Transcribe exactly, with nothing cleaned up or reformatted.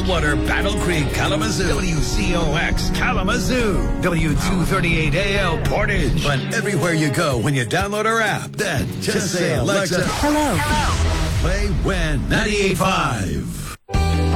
Stillwater, Battle Creek, Kalamazoo. W C O X, Kalamazoo. W two thirty-eight A L, Portage. But everywhere you go when you download our app, then just, just say, Alexa, hello. Hello. Play When ninety-eight point five.